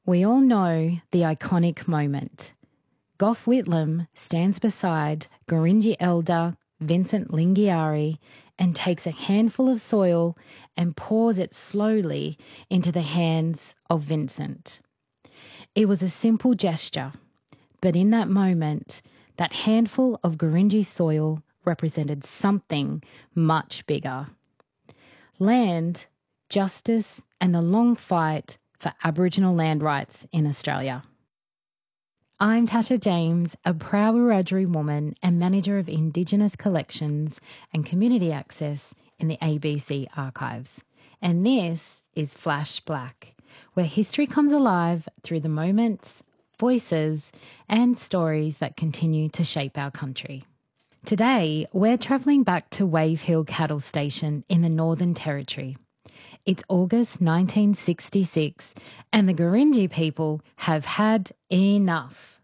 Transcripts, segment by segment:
We all know the iconic moment. Gough Whitlam stands beside Gurindji elder Vincent Lingiari and takes a handful of soil and pours it slowly into the hands of Vincent. It was a simple gesture, but in that moment, that handful of Gurindji soil represented something much bigger. Land, justice, and the long fight for Aboriginal land rights in Australia. I'm Tasha James, a proud Wiradjuri woman and manager of Indigenous collections and community access in the ABC archives. And this is Flash Black, where history comes alive through the moments, voices, and stories that continue to shape our country. Today, we're travelling back to Wave Hill Cattle Station in the Northern Territory. It's August 1966 and the Gurindji people have had enough.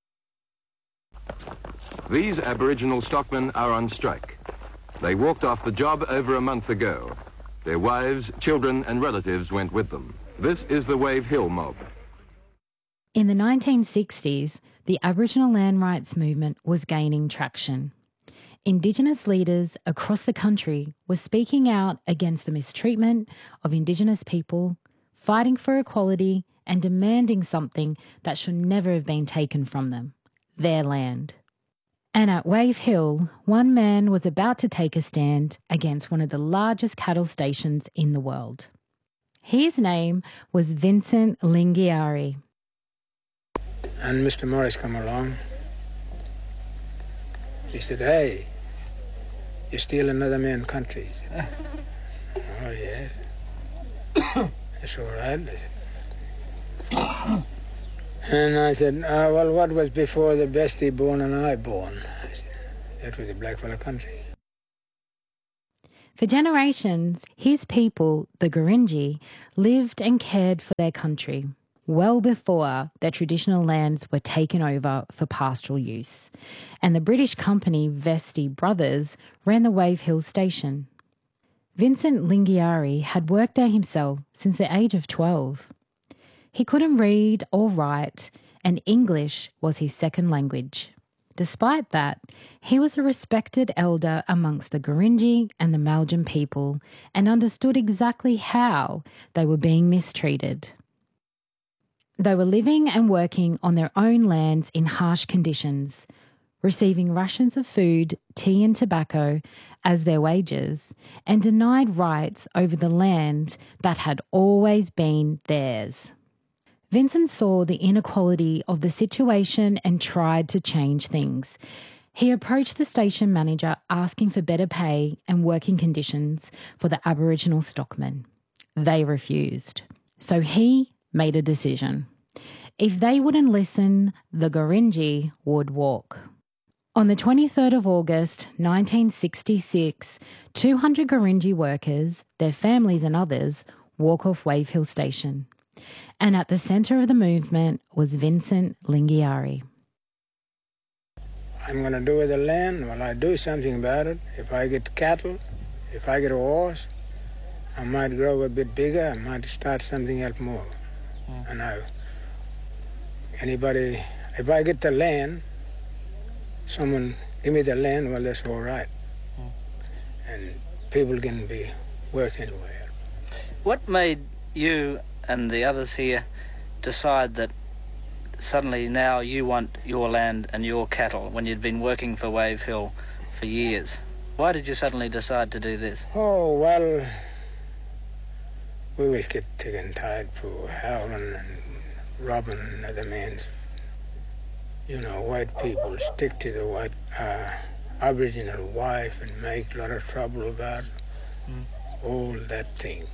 These Aboriginal stockmen are on strike. They walked off the job over a month ago. Their wives, children and relatives went with them. This is the Wave Hill mob. In the 1960s, the Aboriginal land rights movement was gaining traction. Indigenous leaders across the country were speaking out against the mistreatment of Indigenous people, fighting for equality and demanding something that should never have been taken from them, their land. And at Wave Hill, one man was about to take a stand against one of the largest cattle stations in the world. His name was Vincent Lingiari. And Mr. Morris come along. He said, "Hey, you steal another man's country." "Oh, yes." "It's all right." And I said, "Well, what was before the bestie born and I born?" I said, "That was the blackfellow country." For generations, his people, the Gurindji, lived and cared for their country, well before their traditional lands were taken over for pastoral use. And the British company Vestey Brothers ran the Wave Hill station. Vincent Lingiari had worked there himself since the age of 12. He couldn't read or write, and English was his second language. Despite that, he was a respected elder amongst the Gurindji and the Maljan people and understood exactly how they were being mistreated. They were living and working on their own lands in harsh conditions, receiving rations of food, tea and tobacco as their wages, and denied rights over the land that had always been theirs. Vincent saw the inequality of the situation and tried to change things. He approached the station manager asking for better pay and working conditions for the Aboriginal stockmen. They refused. So he made a decision. If they wouldn't listen, the Gurindji would walk. On the 23rd of August 1966, 200 Gurindji workers, their families and others, walk off Wave Hill Station. And at the centre of the movement was Vincent Lingiari. "I'm going to do with the land, well, I do something about it. If I get cattle, if I get a horse, I might grow a bit bigger, I might start something else more. And if I get the land, someone give me the land, well, that's all right. And people can be work anywhere." What made you and the others here decide that suddenly now you want your land and your cattle when you'd been working for Wave Hill for years? Why did you suddenly decide to do this? Oh, well, we was get sick and tired for howling and robbing other men's. White people stick to the white Aboriginal wife and make a lot of trouble about all that thing.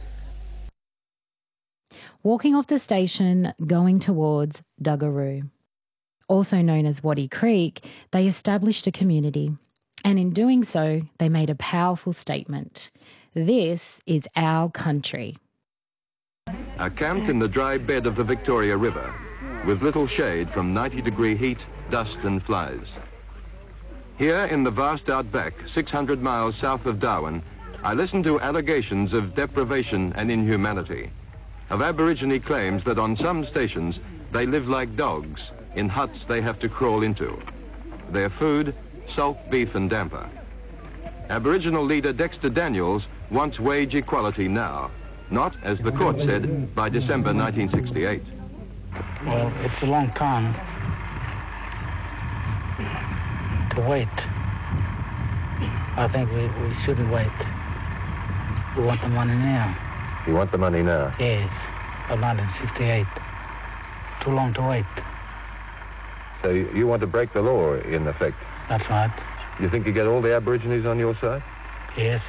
Walking off the station, going towards Duggaroo. Also known as Waddy Creek, they established a community. And in doing so, they made a powerful statement. This is our country. Are camped in the dry bed of the Victoria River, with little shade from 90-degree heat, dust and flies. Here in the vast outback, 600 miles south of Darwin, I listen to allegations of deprivation and inhumanity. of Aborigine claims that on some stations they live like dogs in huts they have to crawl into. Their food, salt beef and damper. Aboriginal leader Dexter Daniels wants wage equality now, not, as the court said, by December 1968. Well, it's a long time to wait. I think we shouldn't wait. We want the money now. You want the money now? Yes, but not in 68. Too long to wait. So you want to break the law, in effect? That's right. You think you get all the Aborigines on your side? Yes.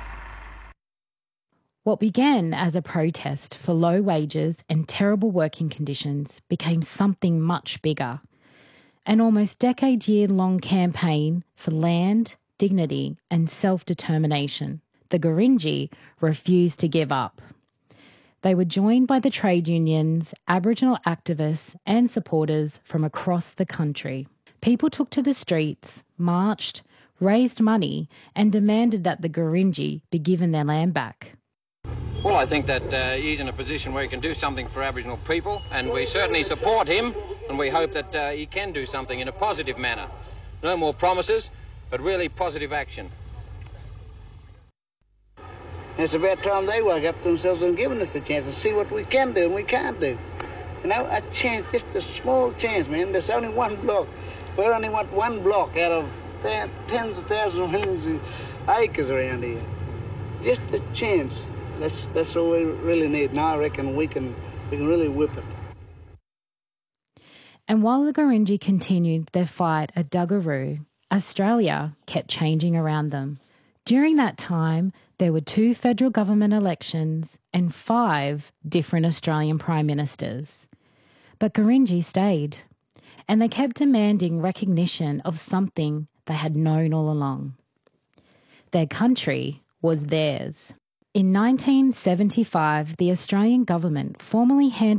What began as a protest for low wages and terrible working conditions became something much bigger. An almost decade-year-long campaign for land, dignity and self-determination. The Gurindji refused to give up. They were joined by the trade unions, Aboriginal activists and supporters from across the country. People took to the streets, marched, raised money and demanded that the Gurindji be given their land back. Well, I think that he's in a position where he can do something for Aboriginal people, and we certainly support him, and we hope that he can do something in a positive manner. No more promises, but really positive action. It's about time they woke up to themselves and given us a chance to see what we can do and we can't do. You know, a chance, just a small chance, man. There's only one block. We only want one block out of tens of thousands of millions of acres around here. Just a chance. That's all we really need. Now I reckon we can really whip it. And while the Gurindji continued their fight at Duggaroo, Australia kept changing around them. During that time, there were 2 federal government elections and 5 different Australian prime ministers. But Gurindji stayed, and they kept demanding recognition of something they had known all along. Their country was theirs. In 1975, the Australian government formally handed